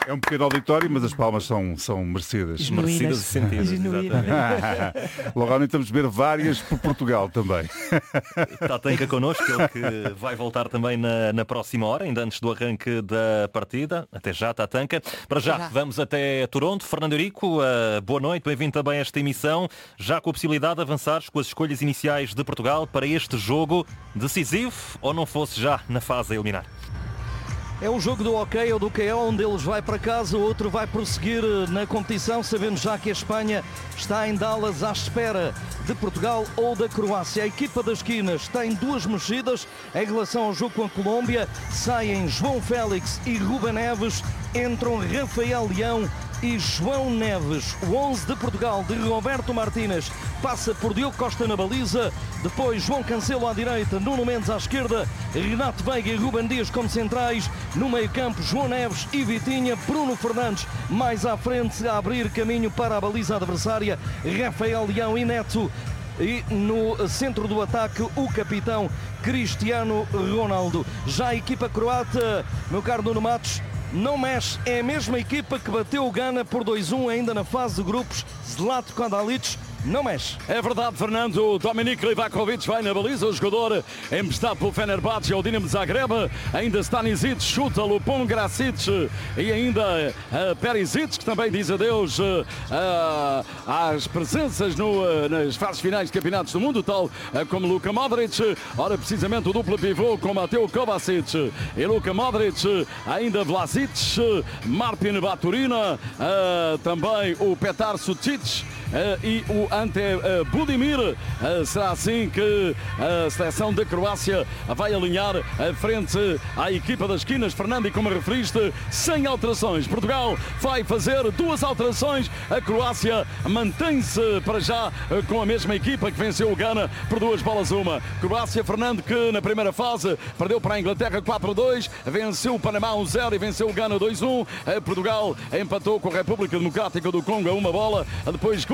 É um pequeno auditório, mas as palmas são merecidas. Merecidas e sentidas, exatamente. Logo ali estamos a ver várias por Portugal também. Tatanka connosco, ele que vai voltar também na próxima hora, ainda antes do arranque da partida. Até já, Tatanka. Para já, vamos até Toronto. Fernando Eurico, boa noite, bem-vindo também a esta emissão. Já com a possibilidade de avançares com as escolhas iniciais de Portugal para este jogo decisivo, ou não fosse já na fase a eliminar? É um jogo do ok ou do KO, um deles vai para casa, o outro vai prosseguir na competição, sabendo já que a Espanha está em Dallas à espera de Portugal ou da Croácia. A equipa das esquinas tem duas mexidas em relação ao jogo com a Colômbia. Saem João Félix e Ruben Neves, entram Rafael Leão e João Neves. O 11 de Portugal de Roberto Martínez passa por Diogo Costa na baliza, depois João Cancelo à direita, Nuno Mendes à esquerda, Renato Veiga e Ruben Dias como centrais, no meio-campo João Neves e Vitinha, Bruno Fernandes mais à frente a abrir caminho para a baliza adversária, Rafael Leão e Neto. E no centro do ataque o capitão Cristiano Ronaldo. Já a equipa croata, meu caro Nuno Matos, não mexe, é a mesma equipa que bateu o Ghana por 2-1 ainda na fase de grupos. Zlatko Dalic não mexe. É verdade, Fernando. Dominik Livakovic vai na baliza. O jogador emprestado pelo Fenerbahçe, o Dinamo Zagreb. Ainda Stanisic, chuta Lupon Grasic e ainda Perisic, que também diz adeus às presenças nas fases finais de campeonatos do mundo, tal como Luka Modric. Ora, precisamente o duplo pivô com Mateo Kovacic e Luka Modric. Ainda Vlasic, Martin Baturina, também o Petar Sucic e o Ante Budimir. Será assim que a seleção da Croácia vai alinhar a frente à equipa das esquinas. Fernando, e como referiste, sem alterações. Portugal vai fazer duas alterações. A Croácia mantém-se para já com a mesma equipa que venceu o Ghana por 2-1. Croácia, Fernando, que na primeira fase perdeu para a Inglaterra 4-2, venceu o Panamá 1-0 e venceu o Ghana 2-1. Portugal empatou com a República Democrática do Congo a 1-1. Depois